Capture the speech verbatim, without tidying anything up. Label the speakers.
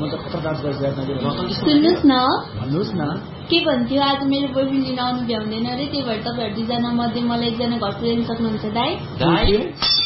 Speaker 1: त कत्र डान्स गरिरहेको
Speaker 2: सुन्नुहोस् न
Speaker 1: भन्नुहोस् न
Speaker 2: के भन्थ्यो आज मेरो बोयफ्रेन्ड लिन आउनु भ्याउँदैन अरे त्यही भएर तपाईँहरू दुईजना मध्ये मलाई एकजना घर पुर्याउन सक्नुहुन्छ दाइ